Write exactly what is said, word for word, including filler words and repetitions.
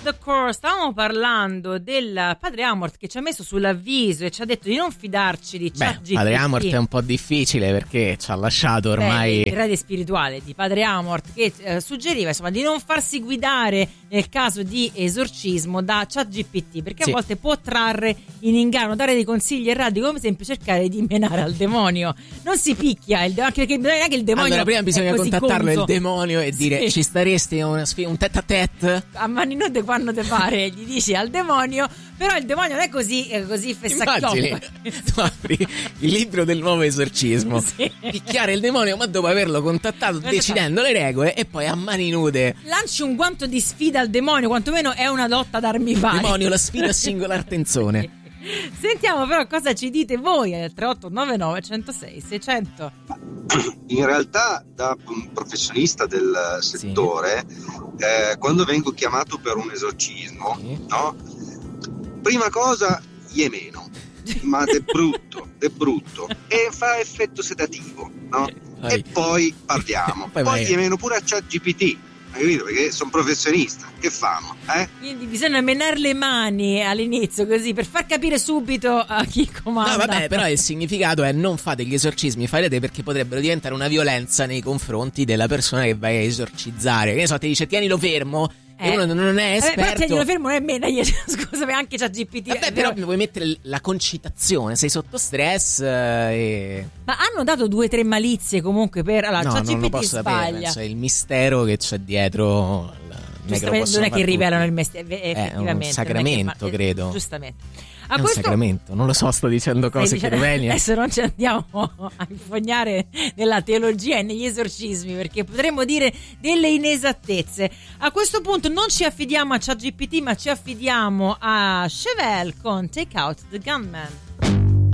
the core, stavamo parlando del padre Amorth che ci ha messo sull'avviso e ci ha detto di non fidarci di ChatGPT. Beh, padre Amorth è un po' difficile perché ci ha lasciato ormai. Beh, il erede spirituale di padre Amorth che eh, suggeriva insomma di non farsi guidare nel caso di esorcismo da ChatGPT, perché sì. a volte può trarre in inganno, dare dei consigli errati, come esempio cercare di menare al demonio. Non si picchia il demonio, anche perché non è che il demonio. Allora prima bisogna contattarlo conso. il demonio e dire sì. ci staresti una sfida, un tête à tête a mani nude quando te pare, gli dici al demonio, però il demonio non è così eh, così fessacchiotto. Tu apri il libro del nuovo esorcismo, sì. picchiare il demonio, ma dopo averlo contattato non decidendo le regole e poi a mani nude lanci un guanto di sfida al demonio, quantomeno è una lotta ad armi pari. Demonio, la sfida a singolar tenzone. Sentiamo però cosa ci dite voi al tre otto nove nove uno zero sei sei zero zero. In realtà da un professionista del settore sì. eh, quando vengo chiamato per un esorcismo sì. no? Prima cosa iemeno ma è brutto è brutto e fa effetto sedativo no? e poi parliamo poi, poi iemeno pure a ChatGPT, capito? Perché sono professionista, che famo? Eh? Quindi bisogna menare le mani all'inizio così per far capire subito a chi comanda. No vabbè, però il significato è non fate gli esorcismi, farete perché potrebbero diventare una violenza nei confronti della persona che vai a esorcizzare. Che ne so, ti dice tienilo fermo e eh. uno non è esperto. Vabbè, però tienilo fermo non è mena, scusami, anche c'ha G P T. Vabbè, però vuoi mettere la concitazione, sei sotto stress e... Ma hanno dato due o tre malizie comunque per... Allora, no, c'ha non G P T lo posso sbaglia. sapere, cioè il mistero che c'è dietro... Giustamente, non è che rivelano il mestiere, effettivamente. È un sacramento, che, ma, credo. Giustamente. A è questo, un sacramento, non lo so, sto dicendo cose che venia. Adesso non ci andiamo a infognare nella teologia e negli esorcismi, perché potremmo dire delle inesattezze. A questo punto non ci affidiamo a ChatGPT, ma ci affidiamo a Chevelle con Take Out the Gunman.